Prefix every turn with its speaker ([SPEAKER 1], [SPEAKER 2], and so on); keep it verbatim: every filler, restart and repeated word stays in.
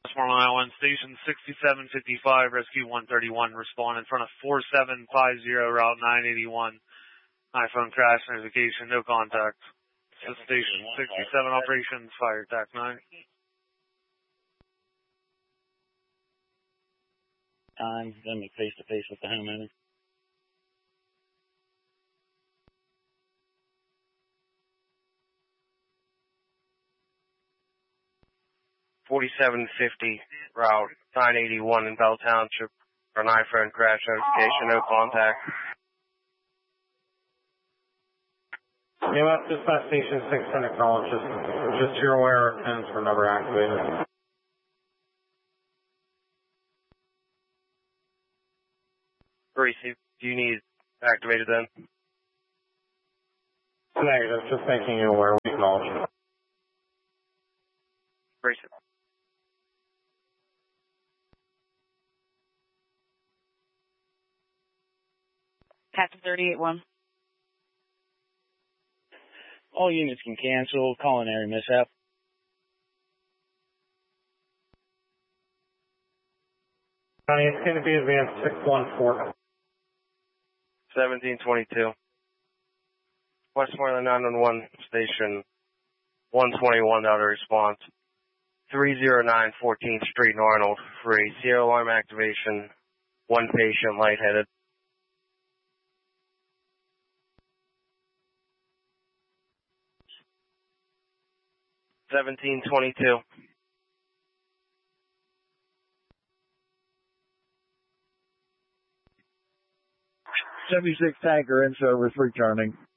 [SPEAKER 1] Long Island Station sixty-seven fifty-five, Rescue one thirty-one, respond in front of four seven five zero, Route nine eighty-one. iPhone crash notification, no contact. Station sixty-seven operations, fire attack nine.
[SPEAKER 2] Time, then we face to face with the homeowner.
[SPEAKER 3] forty-seven fifty, Route nine eighty-one in Bell Township. For an iPhone crash notification, no contact.
[SPEAKER 4] Yeah, that's dispatch station six ten acknowledge. Just, just you're aware our pins were never activated.
[SPEAKER 3] Receive. Do you need activated then?
[SPEAKER 4] Negative. Just making you aware. We acknowledge.
[SPEAKER 3] Receive.
[SPEAKER 5] Captain thirty-eight one.
[SPEAKER 2] All units can cancel. Culinary mishap.
[SPEAKER 4] County, it's going to be advanced six one four.
[SPEAKER 3] seventeen twenty-two. Westmoreland nine one one Station one twenty-one out of response. three oh nine fourteenth Street in Arnold. Free. Zero alarm activation. One patient lightheaded. seventeen twenty-two.
[SPEAKER 6] seventy-six tanker in service returning.